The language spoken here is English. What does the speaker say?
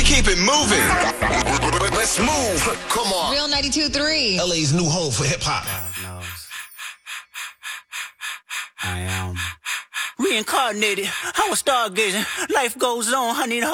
We keep it moving. Let's move. Come on. Real 92.3. LA's new home for hip hop. God knows. I am reincarnated. I was stargazing. Life goes on. I need